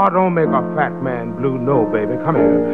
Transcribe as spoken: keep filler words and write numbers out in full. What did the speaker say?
Oh, don't make a fat man blue. No, baby. Come here.